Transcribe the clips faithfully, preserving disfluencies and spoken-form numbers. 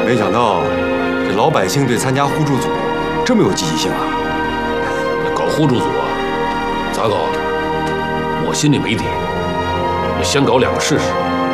没想到这老百姓对参加互助组这么有积极性啊！ 搞互助组啊，咋搞？我心里没底，我先搞两个试试。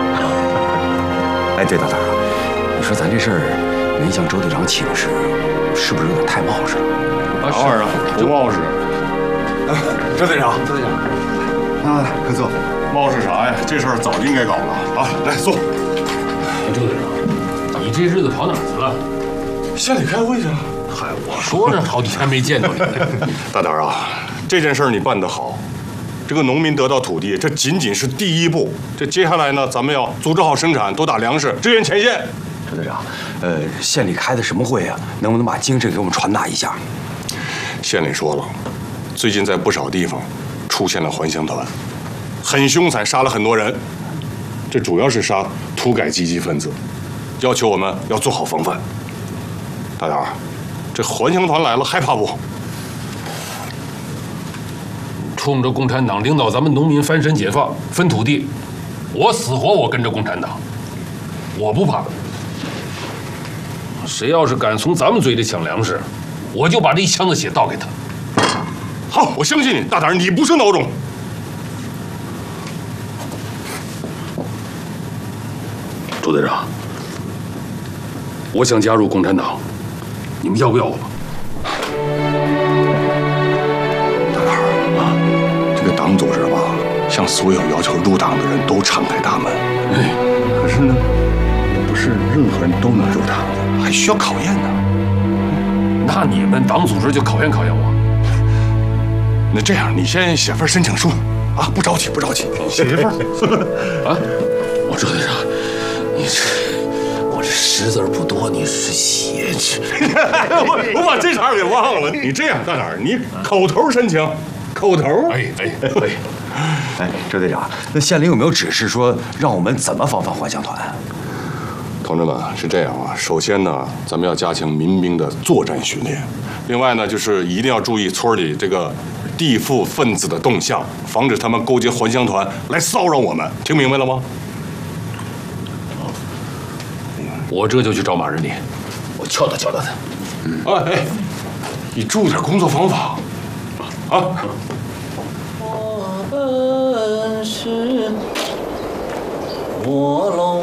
哎，对，大胆儿，你说咱这事儿没向周队长请示，是不是有点太冒失了？ 当然啊，不冒失。 周队长，周队长，啊，快坐。 冒失啥呀？这事儿早就应该搞了啊！来坐。 哎，周队长，你这日子跑哪儿去了？ 县里开会去了。 嗨，我说这好几天没见到你。 大胆儿啊，这件事儿你办得好。这个农民得到土地，这仅仅是第一步。这接下来呢，咱们要组织好生产，多打粮食，支援前线。 周队长，呃，县里开的什么会啊？能不能把精神给我们传达一下？ 县里说了，最近在不少地方出现了还乡团，很凶残，杀了很多人。这主要是杀土改积极分子，要求我们要做好防范。大胆儿，这还乡团来了，害怕不？ 冲着共产党领导咱们农民翻身解放、分土地，我死活我跟着共产党，我不怕。谁要是敢从咱们嘴里抢粮食，我就把这一腔子血倒给他。 好，我相信你，大胆儿，你不是孬种。 周队长，我想加入共产党，你们要不要我？ 大胆儿啊，这个党组织吧，向所有要求入党的人都敞开大门。 哎， 可是呢，也不是任何人都能入党的，还需要考验呢。 那你们党组织就考验考验我。 那这样，你先写份申请书啊，不着急，不着急，写一份啊。我周队长，你这我这识字不多，你是写这我我把这茬给忘了。你这样，大胆儿，你口头申请，口头。 哎哎哎。 哎，周队长，那县里有没有指示说让我们怎么防范还乡团？ 同志们，是这样啊，首先呢，咱们要加强民兵的作战训练，另外呢，就是一定要注意村里这个地富分子的动向，防止他们勾结还乡团来骚扰我们，听明白了吗？ 我这就去找马仁礼，我敲打敲打他。 嗯，哎哎，你注意点工作方法啊。 我本是卧龙